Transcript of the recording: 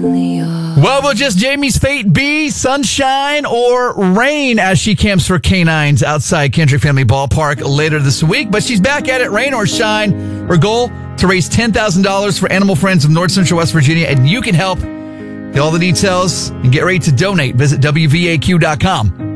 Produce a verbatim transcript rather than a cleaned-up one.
Well, will just Jamie's fate be sunshine or rain as she camps for canines outside Kendrick Family Ballpark later this week? But she's back at it, rain or shine. Her goal, to raise ten thousand dollars for Animal Friends of North Central West Virginia, and you can help. Get all the details and get ready to donate. Visit W V A Q dot com.